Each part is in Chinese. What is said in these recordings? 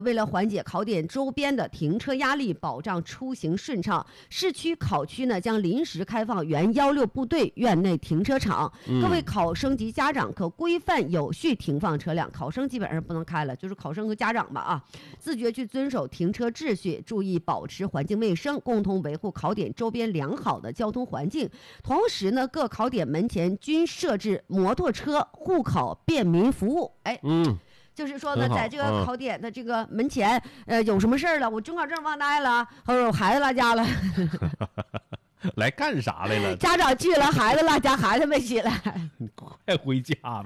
为了缓解考点周边的停车压力，保障出行顺畅，市区考区呢将临时开放原16部队院内停车场，各位考生及家长可规范有序停放车辆，考生基本上不能开了，就是考生和家长吧啊，自觉去遵守停车秩序，注意保持环境卫生，共同维护考点周边良好的交通环境。同时呢，各考点门前均设置摩托车护考便民服务。就是说呢，在这个考点的这个门前，有什么事儿了，我准考证忘带了，或者我孩子落家了， 来干啥来了？ 家长去了，孩子落家，孩子没起来， 你快回家吧。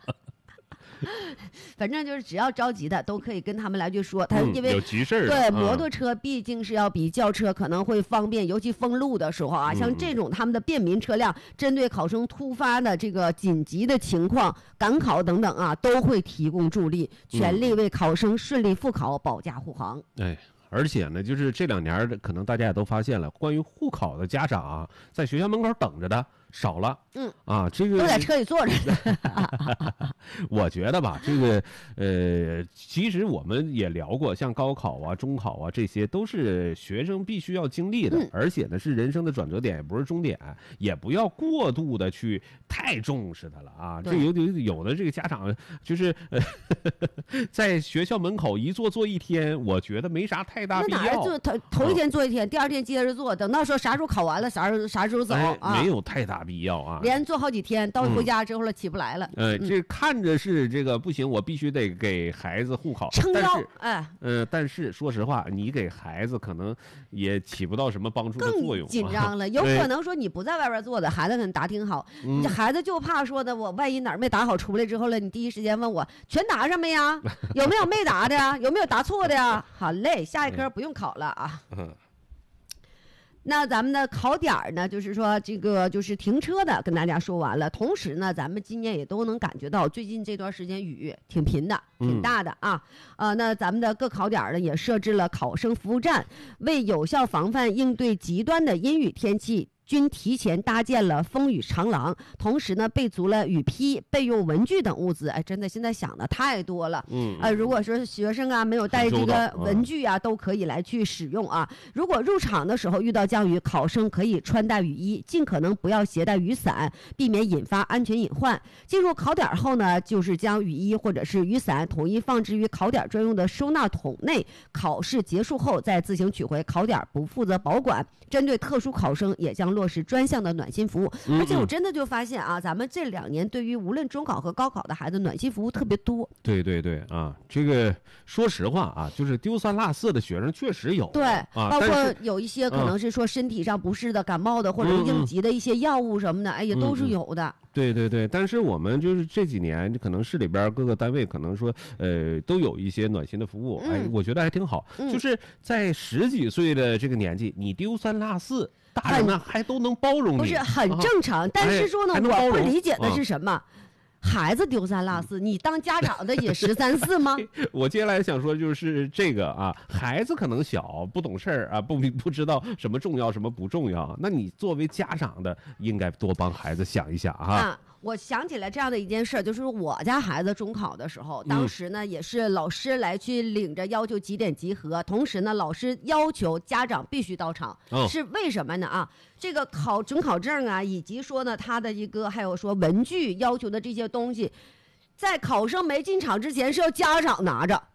反正就是只要着急的都可以跟他们来去说，他因为有急事对摩托车毕竟是要比轿车可能会方便，尤其封路的时候啊，像这种他们的便民车辆，针对考生突发的这个紧急的情况、赶考等等啊，都会提供助力，全力为考生顺利复考保驾护航。 而且呢，就是这2年可能大家也都发现了，关于护考的家长在学校门口等着的少了。这个都在车里坐着。 我觉得吧，这个其实我们也聊过，像高考啊、中考啊，这些都是学生必须要经历的，而且呢是人生的转折点，也不是终点，也不要过度的去太重视它了啊。这有的这个家长就是在学校门口一坐一天，我觉得没啥太大必要。 那哪就头一天坐一天，第2天接着坐，等到说啥时候考完了，啥时候走啊？ 没有太大必要啊。 连坐好几天，到回家之后了起不来了。 这看着是这个不行，我必须得给孩子护考， 撑腰。 但是说实话，你给孩子可能也起不到什么帮助的作用。 更紧张了，有可能说你不在外边坐的，孩子可能答挺好，你这孩子就怕说的，我万一哪儿没答好，出来之后了，你第一时间问我全答上没呀？有没有没答的呀？有没有答错的呀？好嘞，下一科不用考了啊。那咱们的考点呢，就是说这个就是停车的跟大家说完了，同时呢，咱们今年也都能感觉到最近这段时间雨挺频的，挺大的啊。那咱们的各考点呢也设置了考生服务站，为有效防范应对极端的阴雨天气，均提前搭建了风雨长廊，同时呢备足了雨披、备用文具等物资。真的现在想的太多了。如果说学生啊没有带这个文具啊，都可以来去使用啊。如果入场的时候遇到降雨，考生可以穿戴雨衣，尽可能不要携带雨伞，避免引发安全隐患。进入考点后呢，就是将雨衣或者是雨伞统一放置于考点专用的收纳桶内，考试结束后再自行取回，考点不负责保管。针对特殊考生，也将落实专项的暖心服务。而且我真的就发现啊，咱们这2年对于无论中考和高考的孩子，暖心服务特别多。 对啊，这个说实话啊，就是丢3落4的学生确实有。 对，包括有一些可能是说身体上不适的、感冒的，或者应急的一些药物什么的，也都是有的。 对，但是我们就是这几年可能市里边各个单位可能说都有一些暖心的服务，我觉得还挺好。就是在10几岁的这个年纪，你丢3落4，大人呢还都能包容你， 不是很正常。但是说呢，我不理解的是什么？孩子丢3落4，你当家长的也13、14吗？ 我接下来想说就是这个啊，孩子可能小不懂事儿啊，不知道什么重要什么不重要，那你作为家长的应该多帮孩子想一想哈。 我想起来这样的一件事，就是我家孩子中考的时候，当时呢也是老师来去领着要求几点集合，同时呢老师要求家长必须到场，是为什么呢啊？这个准考证啊，以及说呢他的一个还有说文具要求的这些东西，在考生没进场之前是要家长拿着。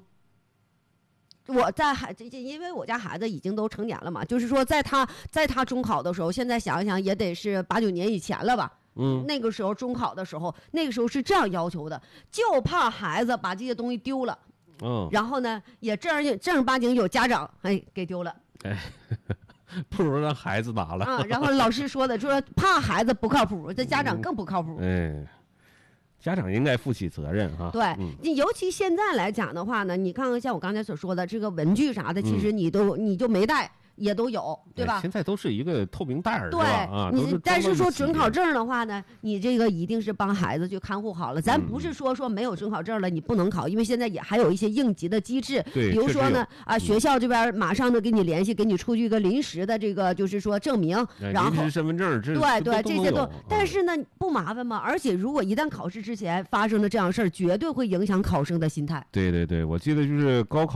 我在因为我家孩子已经都成年了嘛，就是说在他中考的时候，现在想一想也得是8、9年以前了吧。那个时候中考的时候，那个时候是这样要求的，就怕孩子把这些东西丢了。然后呢，也正儿八经有家长给丢了。 不如让孩子拿了。 然后老师说的，说怕孩子不靠谱，这家长更不靠谱。 家长应该负起责任哈。 对，你尤其现在来讲的话呢，你看看像我刚才所说的这个文具啥的，其实你就没带。也都有，对吧？ 现在都是一个透明袋儿， 对吧？ 但是说准考证的话呢，你这个一定是帮孩子去看护好了。咱不是说没有准考证了你不能考，因为现在也还有一些应急的机制，比如说呢学校这边马上的给你联系，给你出具一个临时的这个就是说证明，然后临时身份证， 对这些都，但是呢不麻烦吗？而且如果一旦考试之前发生了这样事儿，绝对会影响考生的心态。 对，我记得就是高考。